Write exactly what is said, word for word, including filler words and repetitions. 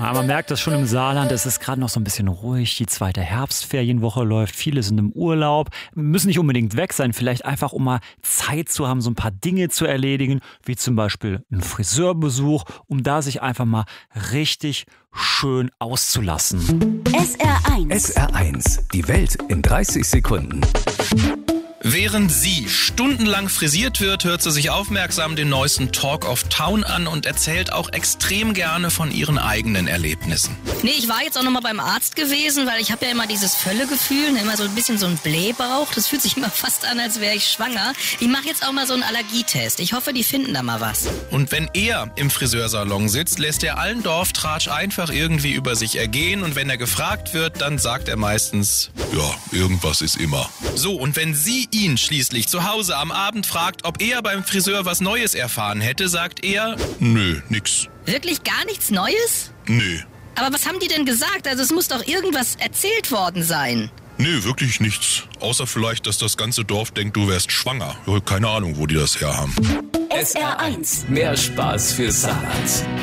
Ja, man merkt das schon im Saarland, es ist gerade noch so ein bisschen ruhig, die zweite Herbstferienwoche läuft, viele sind im Urlaub, müssen nicht unbedingt weg sein, vielleicht einfach, um mal Zeit zu haben, so ein paar Dinge zu erledigen, wie zum Beispiel einen Friseurbesuch, um da sich einfach mal richtig schön auszulassen. S R eins. S R eins, die Welt in dreißig Sekunden. Während sie stundenlang frisiert wird, hört sie sich aufmerksam den neuesten Talk of Town an und erzählt auch extrem gerne von ihren eigenen Erlebnissen. Nee, ich war jetzt auch nochmal beim Arzt gewesen, weil ich habe ja immer dieses Völlegefühl, immer so ein bisschen so ein Blähbauch. Das fühlt sich immer fast an, als wäre ich schwanger. Ich mache jetzt auch mal so einen Allergietest. Ich hoffe, die finden da mal was. Und wenn er im Friseursalon sitzt, lässt er allen Dorftratsch einfach irgendwie über sich ergehen. Und wenn er gefragt wird, dann sagt er meistens, ja, irgendwas ist immer. So, und wenn sie ihn schließlich zu Hause am Abend fragt, ob er beim Friseur was Neues erfahren hätte, sagt er, nö, nix. Wirklich gar nichts Neues? Nö. Aber was haben die denn gesagt? Also es muss doch irgendwas erzählt worden sein. Nee, wirklich nichts. Außer vielleicht, dass das ganze Dorf denkt, du wärst schwanger. Keine Ahnung, wo die das herhaben. S R eins, mehr Spaß für Saarland.